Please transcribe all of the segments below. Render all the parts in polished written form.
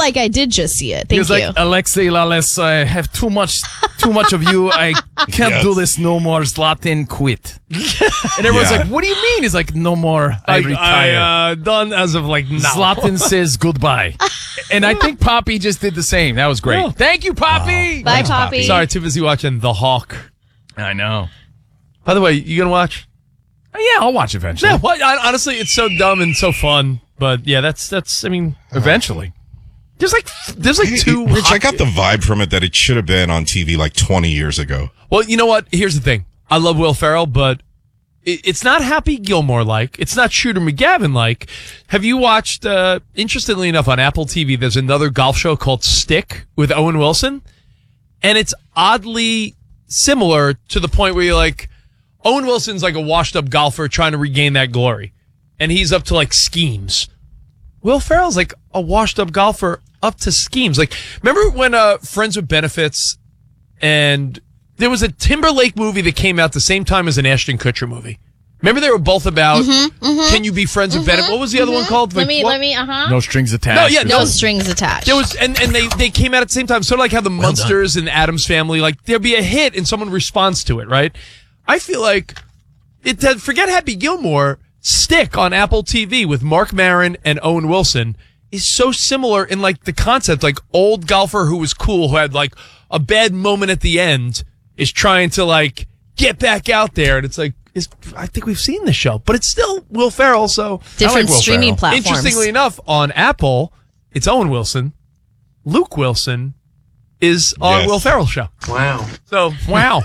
like I did just see it. He Thank was you. like, Alexei Lales, I have too much of you. I can't do this no more. Zlatan quit. And everyone's like, what do you mean? He's like, no more. I retire. Done as of like now. Zlatan says goodbye. And I think Poppy just did the same. That was great. Oh. Thank you, Poppy. Bye, Poppy. Sorry, too busy watching The Hawk. I know. By the way, you gonna watch? Yeah, I'll watch eventually. Yeah, honestly, it's so dumb and so fun. But yeah, that's. I mean, Eventually. there's like two. Rich, I got the vibe from it that it should have been on TV like 20 years ago. Well, you know what? Here's the thing. I love Will Ferrell, but it's not Happy Gilmore-like. It's not Shooter McGavin-like. Have you watched, interestingly enough, on Apple TV, there's another golf show called Stick with Owen Wilson? And it's oddly similar to the point where you're like, Owen Wilson's like a washed-up golfer trying to regain that glory. And he's up to like schemes. Will Ferrell's like a washed-up golfer up to schemes. Like, remember when Friends with Benefits and there was a Timberlake movie that came out the same time as an Ashton Kutcher movie? Remember they were both about can you be friends with Benefits? What was the other one called? Let Like, me, No strings attached. No strings attached. There was, and they came out at the same time, sort of like how the Munsters and Addams Family, like there'd be a hit and someone responds to it, right? I feel like forget Happy Gilmore. Stick on Apple TV with Mark Maron and Owen Wilson is so similar in like the concept, like old golfer who was cool, who had like a bad moment at the end, is trying to like get back out there, and it's like I think we've seen this show, but it's still Will Ferrell. So different Will streaming Ferrell. platforms. Interestingly enough, on Apple, it's Owen Wilson. Luke Wilson is on Yes. Will Ferrell's show. Wow. So wow.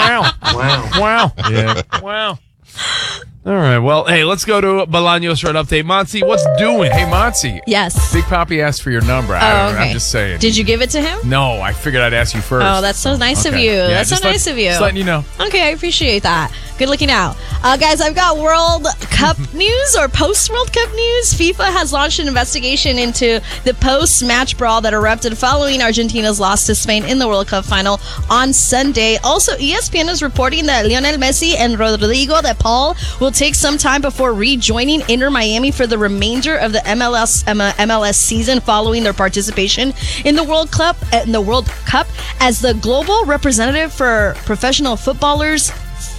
Wow. Yeah. Wow. All right. Well, hey, let's go to Bolaños for an update. Monty, what's doing? Hey, Monty. Yes. Big Poppy asked for your number. Oh, okay. I'm just saying. Did you give it to him? No, I figured I'd ask you first. Oh, that's so nice of Okay. you. Yeah, That's so just nice of you. Just letting you know. Okay, I appreciate that. Good looking out. Guys, I've got World Cup news or post-World Cup news. FIFA has launched an investigation into the post-match brawl that erupted following Argentina's loss to Spain in the World Cup final on Sunday. Also, ESPN is reporting that Lionel Messi and Rodrigo de Paul will take some time before rejoining Inter Miami for the remainder of the MLS season following their participation in the World Cup as the global representative for professional footballers.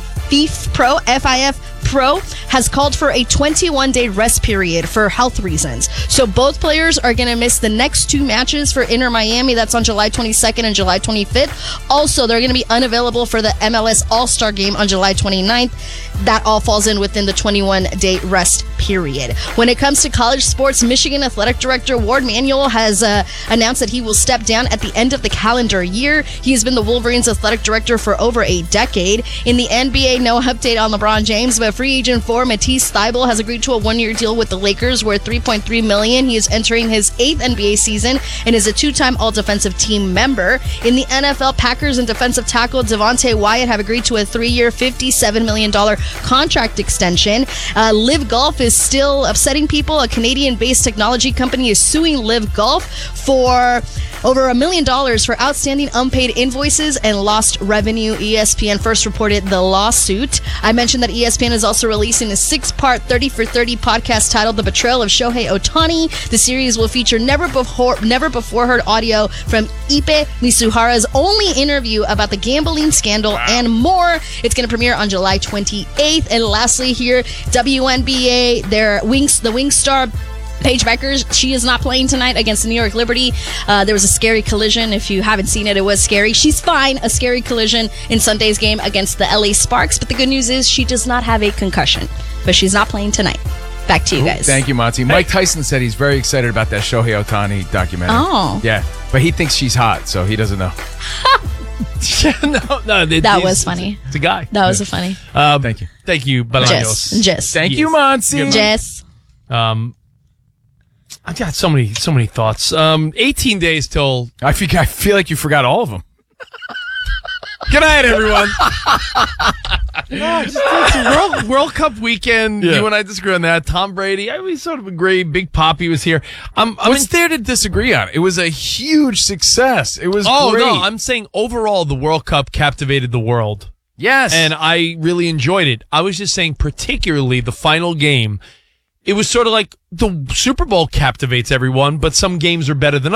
FIF Pro has called for a 21-day rest period for health reasons. So both players are going to miss the next two matches for Inter Miami. That's on July 22nd and July 25th. Also, they're going to be unavailable for the MLS All-Star game on July 29th. That all falls in within the 21-day rest period. When it comes to college sports, Michigan Athletic Director Ward Manuel has announced that he will step down at the end of the calendar year. He has been the Wolverines Athletic Director for over a decade. In the NBA, no update on LeBron James, but free agent for Matisse Thybulle has agreed to a one-year deal with the Lakers worth $3.3 million. He is entering his 8th NBA season and is a two-time All-Defensive Team member. In the NFL, Packers and defensive tackle Devontae Wyatt have agreed to a 3-year, $57 million contract extension. Live Golf is still upsetting people. A Canadian-based technology company is suing Live Golf for over $1 million for outstanding unpaid invoices and lost revenue. ESPN first reported the lawsuit. I mentioned that ESPN is also releasing a 6-part 30 for 30 podcast titled The Betrayal of Shohei Ohtani. The series will feature never before heard audio from Ipe Misuhara's only interview about the gambling scandal and more. It's going to premiere on July 28th. And lastly here, WNBA, the Wing star Paige Beckers, she is not playing tonight against the New York Liberty. There was a scary collision. If you haven't seen it, it was scary. She's fine. A scary collision in Sunday's game against the LA Sparks. But the good news is she does not have a concussion. But she's not playing tonight. Back to you guys. Thank you, Monty. Mike Tyson said he's very excited about that Shohei Ohtani documentary. Oh. Yeah, but he thinks she's hot, so he doesn't know. That was funny. It's a guy. That was a funny. Thank you. Thank you, Bolaños. Jess. Thank you, Monty. Jess. I've got so many thoughts. 18 days till... I feel like you forgot all of them. Good night, everyone. It's World Cup weekend. Yeah. You and I disagree on that. Tom Brady, we sort of agree. Big Poppy was here. What's there to disagree on? It was a huge success. It was great. No, I'm saying overall the World Cup captivated the world. Yes. And I really enjoyed it. I was just saying particularly the final game. It was sort of like the Super Bowl captivates everyone, but some games are better than